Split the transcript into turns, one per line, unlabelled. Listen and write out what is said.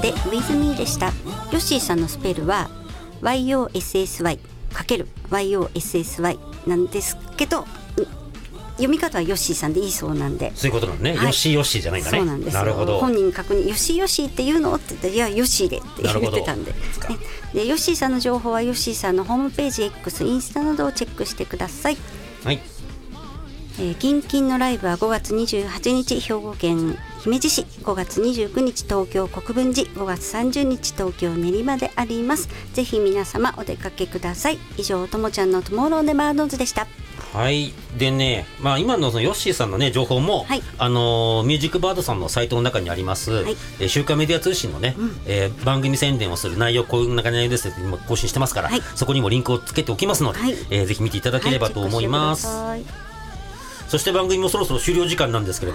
で With Me でした。ヨッシーさんのスペルは YOSSY かける YOSSY なんですけど、読み方はヨッシーさんでいいそうなんで。
そういうことなんね、はい、ヨッシーヨッシーじゃないんだね。
そうなんですよ。
なるほど。
本人確認、ヨッシーヨッシーって言うのって言ったら、いやヨッシーでって言ってたんで、でヨッシーさんの情報はヨッシーさんのホームページ X、インスタなどをチェックしてください。
はい。
キンキンのライブは5月28日兵庫県姫路市、5月29日東京国分寺、5月30日東京練馬であります。ぜひ皆様お出かけください。以上、ともちゃんのトゥモローネバーノーズでした。
はい。でね、今のそのヨッシーさんのね情報も、はい、ミュージックバードさんのサイトの中にあります、はい、週刊メディア通信のね、番組宣伝をする内容、こういう内容ですって今更新してますから、はい、そこにもリンクをつけておきますので、はい、ぜひ見ていただければと思います。そして番組もそろそろ終了時間なんですけれども、